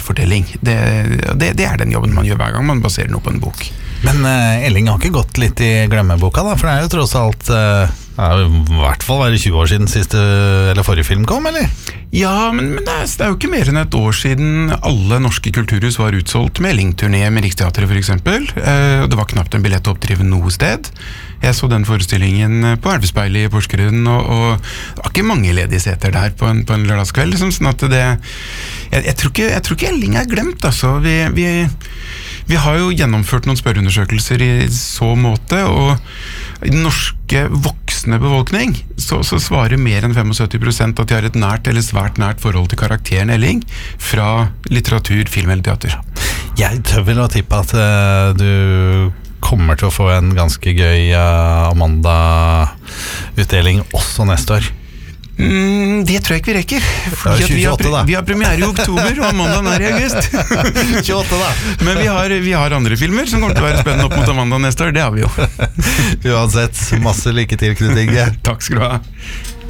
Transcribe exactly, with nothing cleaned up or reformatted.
karakterfortelling. Det, det, det er den jobben man gjør hver gang man baserer noe på en bok. Men uh, Elling har ikke gått litt i glemmeboka da, for det er jo tross alt uh, ja, i hvert fall var det tjue år siden siste, eller forrige film kom, eller? Ja, men, men det, er, det er jo ikke mer enn et år siden alle norske kulturhus var utsolgt med Elling-turné med Riksteatret for eksempel. Uh, det var knapt en billett å oppdrive noe sted. Jeg så den forestillingen på Elvespeilet i Porsgrunn, og, og det var ikke mange ledige seter der på en, på en lørdagskveld, liksom, sånn at det, jeg, jeg, tror ikke, jeg tror ikke Elling er glemt, altså. Vi, vi, vi har jo gjennomført noen spørreundersøkelser i så måte, og i den norske voksne befolkning så, så svarer mer enn syttifem prosent at de har et nært eller svært nært forhold til karakteren Elling fra litteratur, film eller teater. Jeg tør vel å tippe at uh, du kommer til å få en ganske gøy uh, Amanda-utdeling også neste år. Mm, det tror jeg ikke vi rekker. Fordi tjueåtte, vi, har, da. vi har premiere i oktober, og Amanda er i august. tjueåtte da. Men vi har, vi har andre filmer som kommer til å være spennende opp mot Amanda neste år. Det har vi jo. Uansett, masse lykke til, Knut Inge. Takk skal du ha.